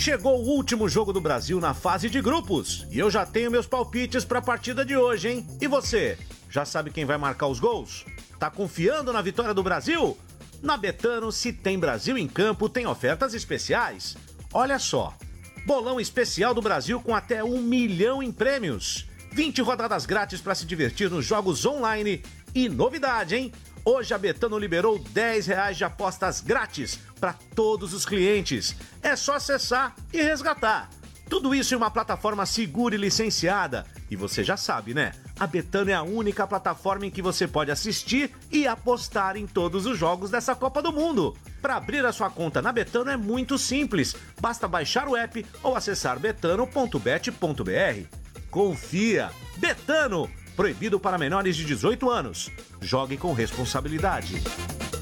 Chegou o último jogo do Brasil na fase de grupos e eu já tenho meus palpites para a partida de hoje, hein? E você, já sabe quem vai marcar os gols? Tá confiando na vitória do Brasil? Na Betano, se tem Brasil em campo, tem ofertas especiais. Olha só, bolão especial do Brasil com até 1 milhão em prêmios. 20 rodadas grátis para se divertir nos jogos online. E novidade, hein? Hoje a Betano liberou R$10 de apostas grátis para todos os clientes. É só acessar e resgatar. Tudo isso em uma plataforma segura e licenciada. E você já sabe, né? A Betano é a única plataforma em que você pode assistir e apostar em todos os jogos dessa Copa do Mundo. Para abrir a sua conta na Betano é muito simples. Basta baixar o app ou acessar betano.bet.br. Confia! Betano! Proibido para menores de 18 anos. Jogue com responsabilidade.